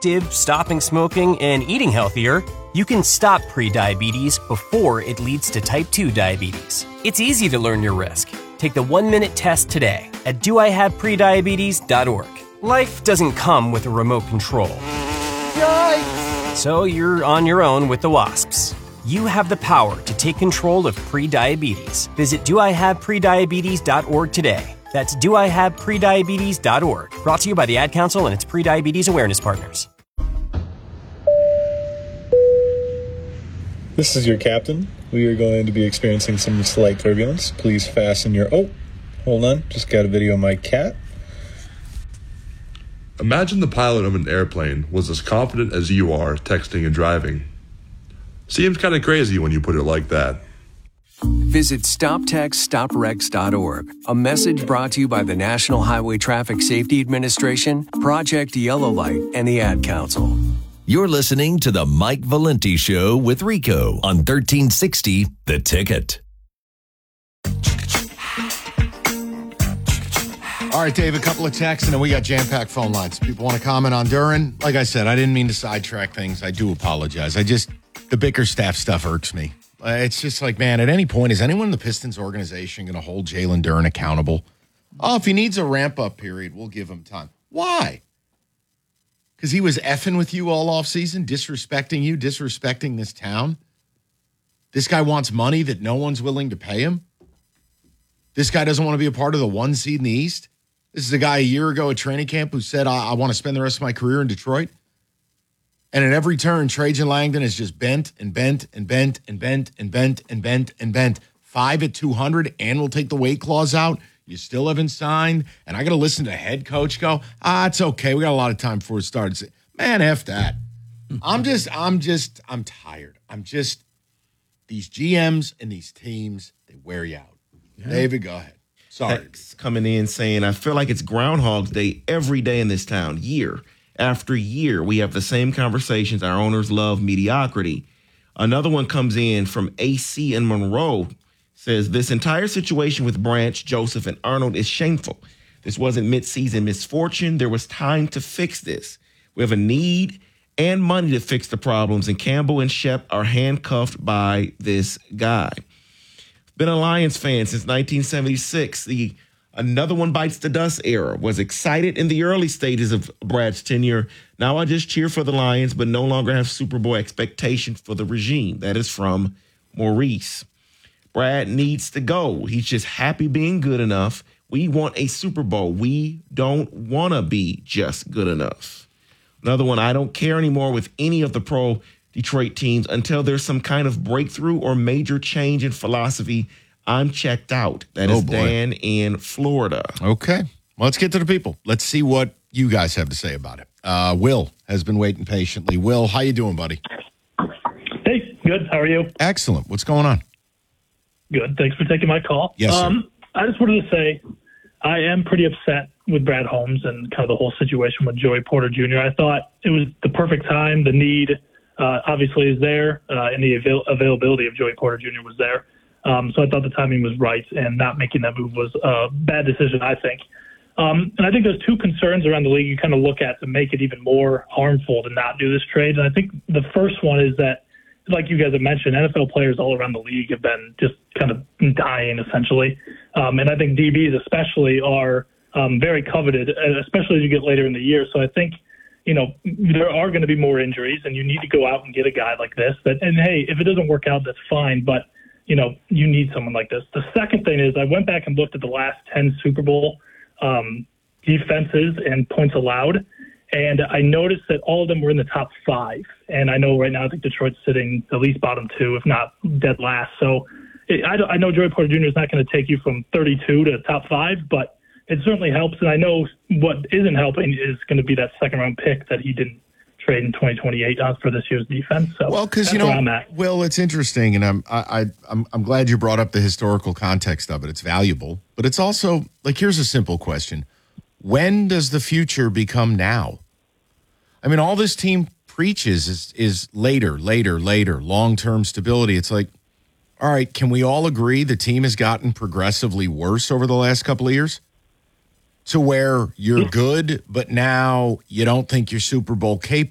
active, stopping smoking, and eating healthier, you can stop prediabetes before it leads to type 2 diabetes. It's easy to learn your risk. Take the 1-minute test today at doihaveprediabetes.org. Life doesn't come with a remote control. Yikes! So you're on your own with the wasps. You have the power to take control of prediabetes. Visit doihaveprediabetes.org today. That's doihaveprediabetes.org. Brought to you by the Ad Council and its Prediabetes Awareness Partners. This is your captain. We are going to be experiencing some slight turbulence. Please fasten your... Oh, hold on. Just got a video of my cat. Imagine the pilot of an airplane was as confident as you are texting and driving. Seems kind of crazy when you put it like that. Visit StopTextStopWrecks.org. A message brought to you by the National Highway Traffic Safety Administration, Project Yellow Light, and the Ad Council. You're listening to the Mike Valenti Show with Rico on 1360 The Ticket. All right, Dave, a couple of texts, and then we got jam-packed phone lines. People want to comment on Duren. Like I said, I didn't mean to sidetrack things. I do apologize. The Bickerstaff stuff irks me. It's just like, man, at any point, is anyone in the Pistons organization going to hold Jalen Duren accountable? Oh, if he needs a ramp-up period, we'll give him time. Why? Because he was effing with you all offseason, disrespecting you, disrespecting this town? This guy wants money that no one's willing to pay him? This guy doesn't want to be a part of the 1 seed in the East? This is a guy a year ago at training camp who said, I want to spend the rest of my career in Detroit. And at every turn, Trajan Langdon is just bent and bent and bent and bent and bent and bent and bent. 5 at 200, and we'll take the weight clause out. You still haven't signed. And I got to listen to head coach go, it's okay. We got a lot of time before it starts. Man, F that. I'm tired. These GMs and these teams, they wear you out. Yeah. David, go ahead. Sorry. Text coming in saying, I feel like it's Groundhog's Day every day in this town, year after year. We have the same conversations. Our owners love mediocrity. Another one comes in from AC in Monroe, says, this entire situation with Branch, Joseph, and Arnold is shameful. This wasn't mid-season misfortune. There was time to fix this. We have a need and money to fix the problems, and Campbell and Shep are handcuffed by this guy. Been a Lions fan since 1976. Another one bites the dust era. Was excited in the early stages of Brad's tenure. Now I just cheer for the Lions, but no longer have Super Bowl expectations for the regime. That is from Maurice. Brad needs to go. He's just happy being good enough. We want a Super Bowl. We don't want to be just good enough. Another one, I don't care anymore with any of the pro Detroit teams until there's some kind of breakthrough or major change in philosophy. I'm checked out. That is Dan in Florida. Okay. Well, let's get to the people. Let's see what you guys have to say about it. Will has been waiting patiently. Will, how you doing, buddy? Hey, good. How are you? Excellent. What's going on? Good. Thanks for taking my call. Yes, sir. I just wanted to say I am pretty upset with Brad Holmes and kind of the whole situation with Joey Porter Jr. I thought it was the perfect time. The need obviously is there, and the availability of Joey Porter Jr. was there. So I thought the timing was right, and not making that move was a bad decision, I think. And I think there's two concerns around the league you kind of look at to make it even more harmful to not do this trade. And I think the first one is that, like you guys have mentioned, NFL players all around the league have been just kind of dying, essentially. And I think DBs especially are very coveted, especially as you get later in the year. So I think, there are going to be more injuries, and you need to go out and get a guy like this. And hey, if it doesn't work out, that's fine. But, you need someone like this. The second thing is I went back and looked at the last 10 Super Bowl defenses and points allowed, and I noticed that all of them were in the top 5. And I know right now I think Detroit's sitting at least bottom 2, if not dead last. So I know Joey Porter Jr. is not going to take you from 32 to top 5, but it certainly helps. And I know what isn't helping is going to be that second-round pick that he didn't trade in 2028 for this year's defense. So well, because Will, it's interesting, and I'm glad you brought up the historical context of it. It's valuable, but it's also like, here's a simple question: when does the future become now? I mean, all this team preaches is later, long-term stability. It's like, all right, can we all agree the team has gotten progressively worse over the last couple of years? To where you're good, but now you don't think you're Super Bowl capable.